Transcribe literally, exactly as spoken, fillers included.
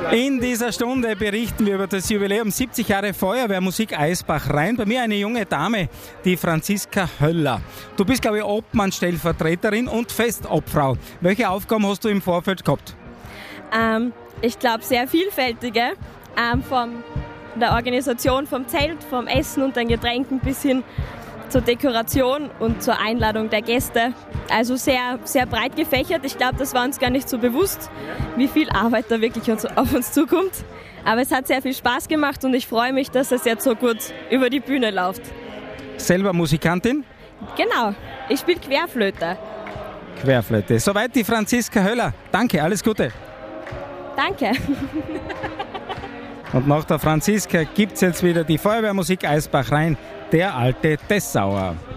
In dieser Stunde berichten wir über das Jubiläum siebzig Jahre Feuerwehrmusik Eisbach-Rhein. Bei mir eine junge Dame, die Franziska Höller. Du bist, glaube ich, Obmann-Stellvertreterin und Festobfrau. Welche Aufgaben hast du im Vorfeld gehabt? Ähm, ich glaube, sehr vielfältige. Ähm, von der Organisation vom Zelt, vom Essen und den Getränken bis hin zur Dekoration und zur Einladung der Gäste. Also sehr, sehr breit gefächert. Ich glaube, das war uns gar nicht so bewusst, wie viel Arbeit da wirklich auf uns zukommt. Aber es hat sehr viel Spaß gemacht und ich freue mich, dass es jetzt so gut über die Bühne läuft. Selber Musikantin? Genau, ich spiele Querflöte. Querflöte. Soweit die Franziska Höller. Danke, alles Gute. Danke. Und nach der Franziska gibt es jetzt wieder die Feuerwehrmusik Eisbach-Rhein, der alte Dessauer.